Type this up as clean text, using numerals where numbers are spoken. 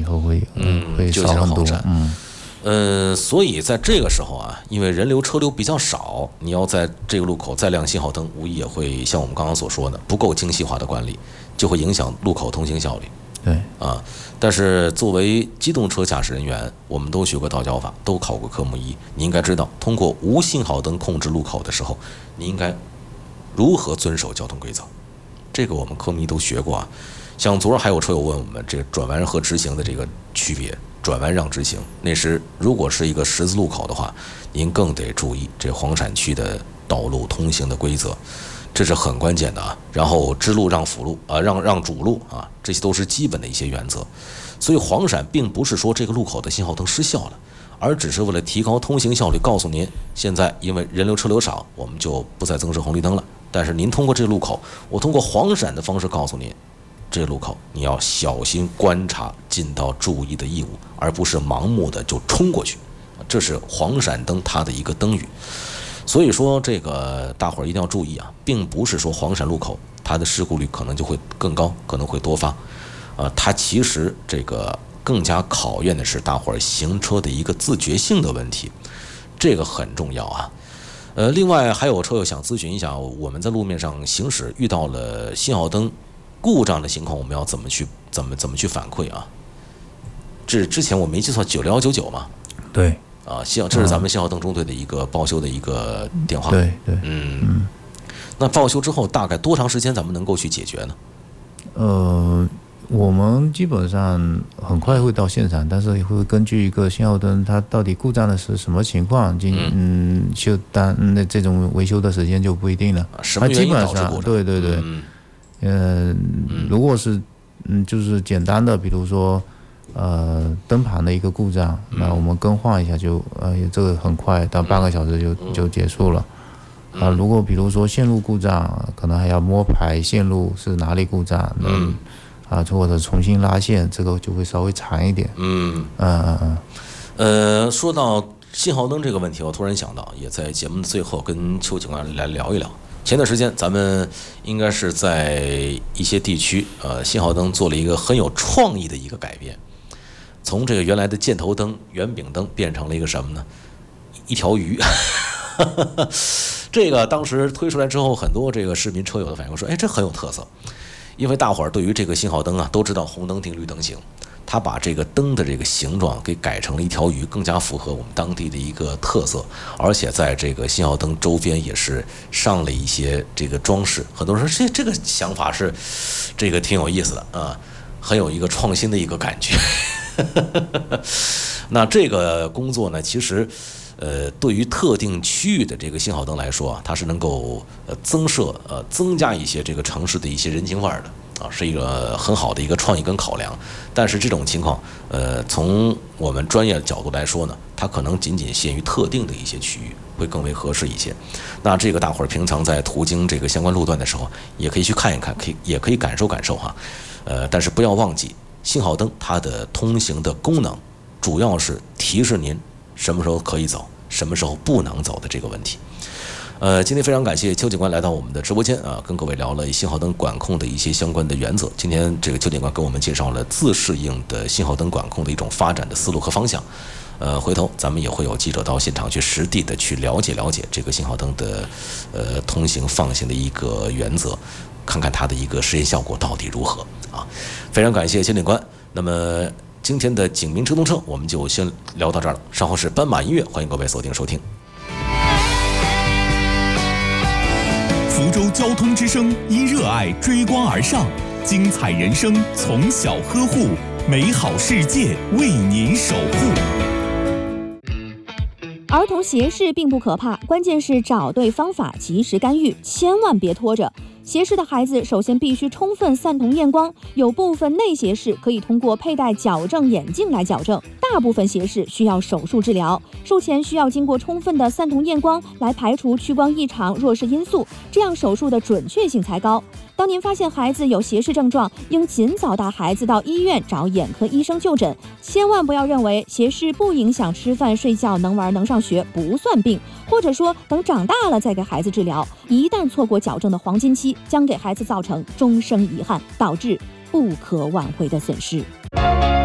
后会少很多。 所以在这个时候啊，因为人流车流比较少，你要在这个路口再亮信号灯，无疑也会像我们刚刚所说的不够精细化的管理，就会影响路口通行效率。 对啊，但是作为机动车驾驶人员，我们都学过道交法，都考过科目1，你应该知道，通过无信号灯控制路口的时候，你应该如何遵守交通规则。这个我们科目1都学过啊。像昨儿还有车友问我们这个转弯和直行的这个区别，转弯让直行，那时如果是一个十字路口的话，您更得注意这黄陝区的道路通行的规则，这是很关键的啊。然后支路让辅路啊，让主路啊，这些都是基本的一些原则。所以黄陝并不是说这个路口的信号灯失效了，而只是为了提高通行效率，告诉您现在因为人流车流少，我们就不再增设红绿灯了。但是您通过这个路口，我通过黄陝的方式告诉您，这个路口你要小心观察，尽到注意的义务，而不是盲目的就冲过去。这是黄陝灯它的一个灯语。所以说这个大伙儿一定要注意啊，并不是说黄陝路口它的事故率可能就会更高，可能会多发。它其实这个更加考验的是大伙儿行车的一个自觉性的问题，这个很重要啊。另外还有车友想咨询一下，我们在路面上行驶遇到了信号灯故障的情况，我们要怎么去反馈啊？这之前我没记错，96199嘛。 对。 啊，这是咱们信号灯中队的一个报修的一个电话。 对。 那报修之后大概多长时间咱们能够去解决呢？ 我们基本上很快会到现场，但是会根据一个信号灯它到底故障的是什么情况，修单那这种维修的时间就不一定了。 什么原因导致故障？ 对。如果是就是简单的，比如说灯盘的一个故障，那我们更换一下就这个很快，到半个小时就结束了。如果比如说线路故障，可能还要摸排线路是哪里故障，或者重新拉线，这个就会稍微长一点。 说到信号灯这个问题，我突然想到，也在节目的最后跟邱警官来聊一聊。前段时间咱们应该是在一些地区，信号灯做了一个很有创意的一个改变，从这个原来的箭头灯、圆饼灯变成了一个什么呢？一条鱼。这个当时推出来之后，很多这个市民车友的反应说：“哎，这很有特色。”因为大伙儿对于这个信号灯啊都知道红灯停绿灯行，他把这个灯的这个形状给改成了一条鱼，更加符合我们当地的一个特色，而且在这个信号灯周边也是上了一些这个装饰。很多人说这个想法是这个挺有意思的啊，很有一个创新的一个感觉。那这个工作呢，其实对于特定区域的这个信号灯来说啊，它是能够增加一些这个城市的一些人情味儿的啊，是一个很好的一个创意跟考量。但是这种情况，从我们专业的角度来说呢，它可能仅仅限于特定的一些区域，会更为合适一些。那这个大伙儿平常在途经这个相关路段的时候，也可以去看一看，也可以感受感受哈。但是不要忘记，信号灯它的通行的功能，主要是提示您什么时候可以走，什么时候不能走的这个问题。今天非常感谢邱警官来到我们的直播间啊，跟各位聊了信号灯管控的一些相关的原则。今天这个邱警官给我们介绍了自适应的信号灯管控的一种发展的思路和方向。回头咱们也会有记者到现场去实地的去了解这个信号灯的通行放行的一个原则，看看它的一个实验效果到底如何啊。非常感谢邱警官。那么今天的警民车动车我们就先聊到这儿了，稍后是斑马音乐，欢迎各位锁定收听。 福州交通之声因热爱追光而上，精彩人生从小呵护，美好世界为您守护。 儿童斜视并不可怕，关键是找对方法，及时干预，千万别拖着。斜视的孩子首先必须充分散瞳验光，有部分内斜视可以通过佩戴矫正眼镜来矫正，大部分斜视需要手术治疗。术前需要经过充分的散瞳验光来排除屈光异常、弱视因素，这样手术的准确性才高。当您发现孩子有斜视症状，应尽早带孩子到医院找眼科医生就诊，千万不要认为斜视不影响吃饭睡觉、能玩能上学不算病，或者说等长大了再给孩子治疗，一旦错过矫正的黄金期，将给孩子造成终生遗憾，导致不可挽回的损失。